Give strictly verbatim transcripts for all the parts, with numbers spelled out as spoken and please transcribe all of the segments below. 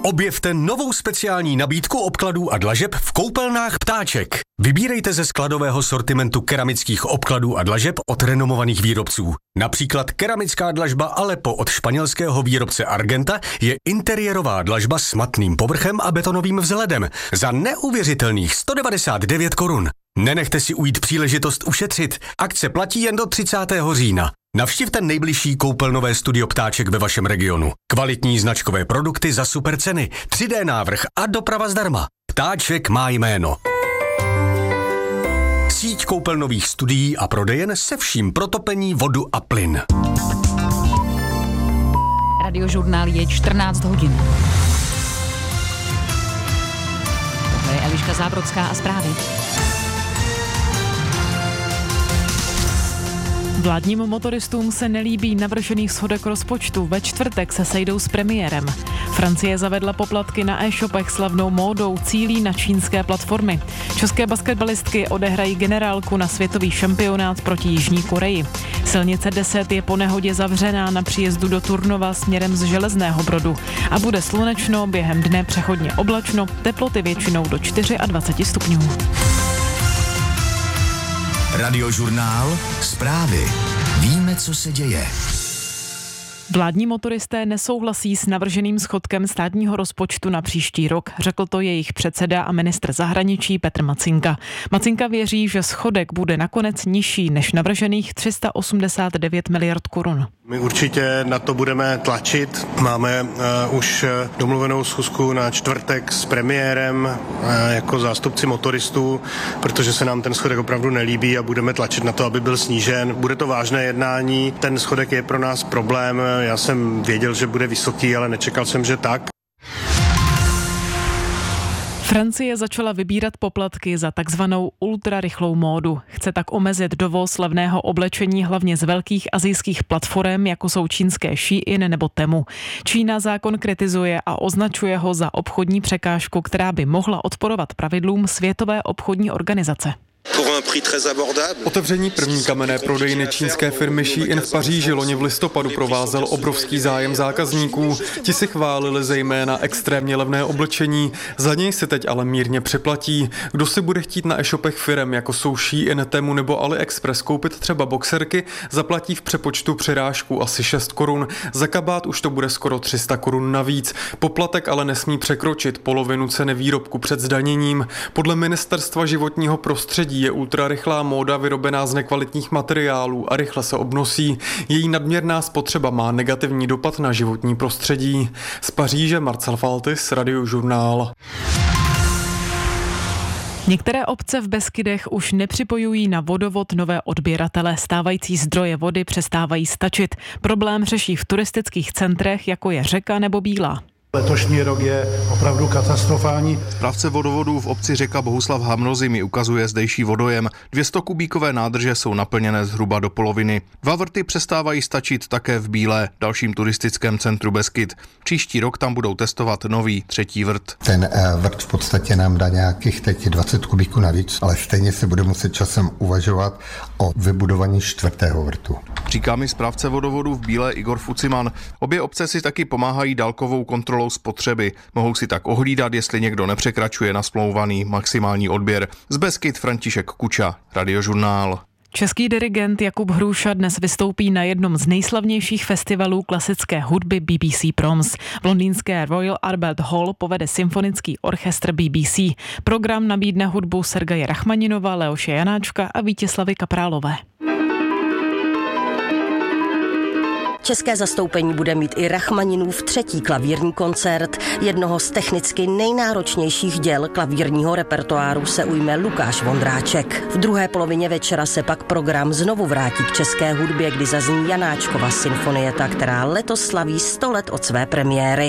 Objevte novou speciální nabídku obkladů a dlažeb v koupelnách Ptáček. Vybírejte ze skladového sortimentu keramických obkladů a dlažeb od renomovaných výrobců. Například keramická dlažba Aleppo od španělského výrobce Argenta je interiérová dlažba s matným povrchem a betonovým vzhledem za neuvěřitelných sto devadesát devět korun. Nenechte si ujít příležitost ušetřit. Akce platí jen do třicátého října. Navštivte nejbližší koupelnové studio Ptáček ve vašem regionu. Kvalitní značkové produkty za super ceny, tři dé návrh a doprava zdarma. Ptáček má jméno. Síť koupelnových studií a prodejen se vším pro topení, vodu a plyn. Radiožurnál je čtrnáct hodin. Tohle je Eliška Zábrodská a zprávy. Vládním motoristům se nelíbí navržený schodek rozpočtu. Ve čtvrtek se sejdou s premiérem. Francie zavedla poplatky na e-shopech slavnou módou, cílí na čínské platformy. České basketbalistky odehrají generálku na světový šampionát proti Jižní Koreji. Silnice deset je po nehodě zavřená na příjezdu do Turnova směrem z Železného Brodu. A bude slunečno, během dne přechodně oblačno, teploty většinou do dvacet čtyři stupňů. Radiožurnál, zprávy. Víme, co se děje. Vládní motoristé nesouhlasí s navrženým schodkem státního rozpočtu na příští rok, řekl to jejich předseda a ministr zahraničí Petr Macinka. Macinka věří, že schodek bude nakonec nižší než navržených tři sta osmdesát devět miliard korun. My určitě na to budeme tlačit. Máme uh, už domluvenou schůzku na čtvrtek s premiérem uh, jako zástupci motoristů, protože se nám ten schodek opravdu nelíbí a budeme tlačit na to, aby byl snížen. Bude to vážné jednání, ten schodek je pro nás problém. Já jsem věděl, že bude vysoký, ale nečekal jsem, že tak. Francie začala vybírat poplatky za takzvanou ultrarychlou módu. Chce tak omezit dovoz levného oblečení hlavně z velkých asijských platform, jako jsou čínské Shein nebo Temu. Čína zákon kritizuje a označuje ho za obchodní překážku, která by mohla odporovat pravidlům Světové obchodní organizace. Otevření první kamenné prodejny čínské firmy Shein v Paříži loni v listopadu provázel obrovský zájem zákazníků. Ti si chválili zejména extrémně levné oblečení, za něj si teď ale mírně přeplatí. Kdo si bude chtít na e-shopech firem, jako jsou Shein, Temu nebo AliExpress koupit třeba boxerky, zaplatí v přepočtu přirážku asi šest korun. Za kabát už to bude skoro tři sta korun navíc. Poplatek ale nesmí překročit polovinu ceny výrobku před zdaněním. Podle Ministerstva životního prostředí je ultrarychlá móda vyrobená z nekvalitních materiálů a rychle se obnosí. Její nadměrná spotřeba má negativní dopad na životní prostředí. Z Paříže Marcel Faltis, Radiožurnál. Některé obce v Beskydech už nepřipojují na vodovod nové odběratele. Stávající zdroje vody přestávají stačit. Problém řeší v turistických centrech, jako je Řeka nebo Bílá. Letošní rok je opravdu katastrofální. Správce vodovodů v obci Řeka Bohuslav Hamrozy mi ukazuje zdejší vodojem. dvě stě kubíkové nádrže jsou naplněné zhruba do poloviny. Dva vrty přestávají stačit také v Bílé, dalším turistickém centru Beskyd. Příští rok tam budou testovat nový třetí vrt. Ten vrt v podstatě nám dá nějakých teď dvacet kubíků navíc, ale stejně se bude muset časem uvažovat o vybudování čtvrtého vrtu. Říká mi správce vodovodů v Bílé Igor Fuciman. Obě obce si taky pomáhají dálkovou kontrolou spotřeby. Mohou si tak ohlídat, jestli někdo nepřekračuje nasmlouvaný maximální odběr. Z Beskyd František Kuča, Radiožurnál. Český dirigent Jakub Hruša dnes vystoupí na jednom z nejslavnějších festivalů klasické hudby B B C Proms. V londýnské Royal Albert Hall povede symfonický orchestr B B C. Program nabídne hudbu Sergeje Rachmaninova, Leoše Janáčka a Vítězslavy Kaprálové. České zastoupení bude mít i Rachmaninův třetí klavírní koncert. Jednoho z technicky nejnáročnějších děl klavírního repertoáru se ujme Lukáš Vondráček. V druhé polovině večera se pak program znovu vrátí k české hudbě, kdy zazní Janáčkova symfonieta, která letos slaví sto let od své premiéry.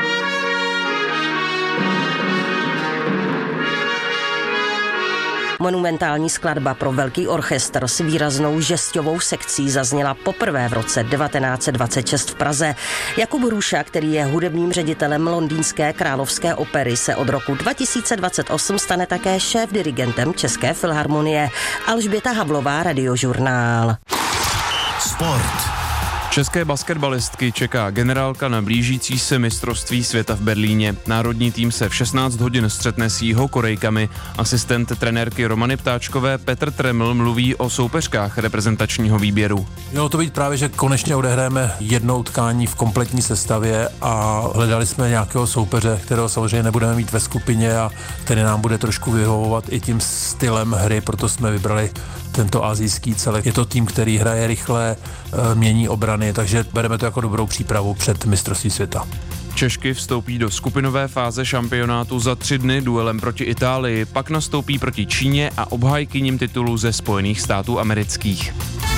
Monumentální skladba pro velký orchestr s výraznou žestovou sekcí zazněla poprvé v roce devatenáct set dvacet šest v Praze. Jakub Hruša, který je hudebním ředitelem Londýnské královské opery, se od roku dva tisíce dvacet osm stane také šéf-dirigentem České filharmonie. Alžběta Havlová, Radiožurnál. Sport. České basketbalistky čeká generálka na blížící se mistrovství světa v Berlíně. Národní tým se v šestnáct hodin střetne s Jihokorejkami. Asistent trenérky Romany Ptáčkové Petr Treml mluví o soupeřkách reprezentačního výběru. Mělo to být právě, že konečně odehrajeme jedno utkání v kompletní sestavě a hledali jsme nějakého soupeře, kterého samozřejmě nebudeme mít ve skupině a který nám bude trošku vyhovovat i tím stylem hry, proto jsme vybrali tento asijský celek. Je to tým, který hraje rychle, mění obrany, takže bereme to jako dobrou přípravu před mistrovství světa. Češky vstoupí do skupinové fáze šampionátu za tři dny duelem proti Itálii, pak nastoupí proti Číně a obhájkyním titulu ze Spojených států amerických.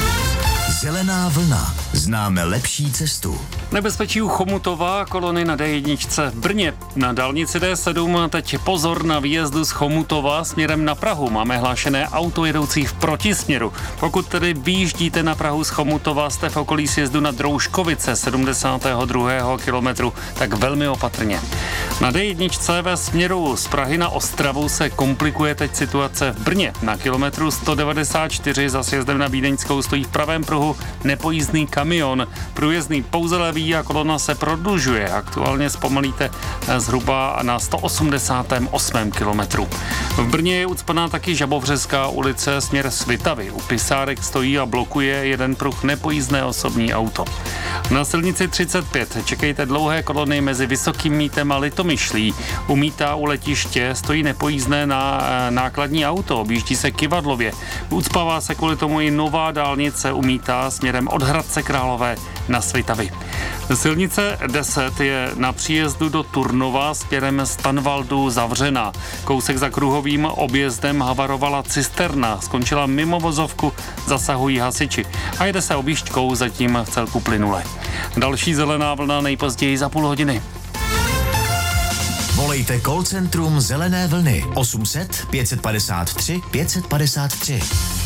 Zelená vlna. Známe lepší cestu. Nebezpečí u Chomutova, kolony na dé jedna v Brně. Na dálnici dé sedm teď pozor na výjezdu z Chomutova směrem na Prahu. Máme hlášené auto jedoucí v protisměru. Pokud tedy vyjíždíte na Prahu z Chomutova, jste v okolí sjezdu na Drouškovice sedmdesátého druhého kilometru, tak velmi opatrně. Na dé jedna ve směru z Prahy na Ostravu se komplikuje teď situace v Brně. Na kilometru sto devadesát čtyři za sjezdem na Vídeňskou stojí v pravém pruhu nepojízdný kamion. Průjezdný pouze levý a kolona se prodlužuje. Aktuálně zpomalíte zhruba na sto osmdesátém osmém kilometru. V Brně je ucpaná taky Žabovřeská ulice směr Svitavy. U Pisárek stojí a blokuje jeden pruh nepojízdné osobní auto. Na silnici třicet pět čekejte dlouhé kolony mezi Vysokým Mítem a Litomyšlí. U Míta u letiště stojí nepojízdné na nákladní auto, objíždí se Kyvadlově. Ucpává se kvůli tomu i nová dálnice u Míta směrem od Hradce Králové na Svitavy. Silnice deset je na příjezdu do Turnova směrem z Tanvaldu zavřená. Kousek za kruhovým objezdem havarovala cisterna, skončila mimo vozovku, zasahují hasiči a jede se objížďkou zatím v celku plynule. Další zelená vlna nejpozději za půl hodiny. Volejte call centrum Zelené vlny osm set pět padesát tři pět padesát tři.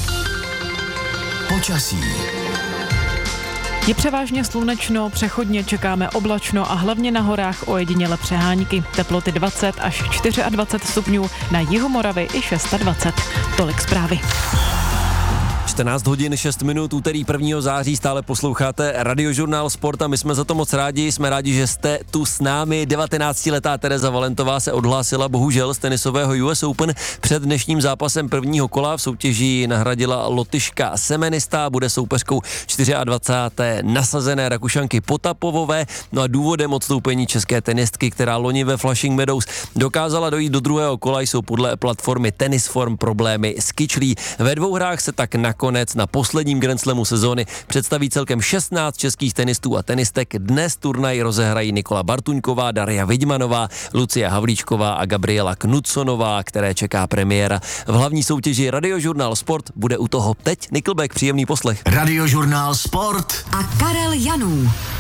Počasí. Je převážně slunečno, přechodně čekáme oblačno a hlavně na horách ojediněle přehánky. Teploty dvacet až dvacet čtyři stupňů, na jihu Moravy i dvacet šest. Tolik zprávy. čtrnáct hodin šest minut, úterý prvního září, stále posloucháte Radiožurnál Sport a my jsme za to moc rádi, jsme rádi, že jste tu s námi. devatenáctiletá Tereza Valentová se odhlásila bohužel z tenisového U S Open. Před dnešním zápasem prvního kola v soutěži nahradila Lotyška Semenista, bude soupeřkou dvacáté čtvrté nasazené Rakušanky Potapovové. No a důvodem odstoupení české tenistky, která loni ve Flushing Meadows dokázala dojít do druhého kola, jsou podle platformy Tennisform problémy s kyčlí. Ve dvou hrách se tak nakonec Konec na posledním Grand Slamu sezóny představí celkem šestnáct českých tenistů a tenistek. Dnes turnaj rozehrají Nikola Bartuňková, Daria Vidmanová, Lucia Havlíčková a Gabriela Knudsonová, které čeká premiéra. V hlavní soutěži Radiožurnál Sport bude u toho teď Nickelback, příjemný poslech. Radiožurnál Sport a Karel Janů.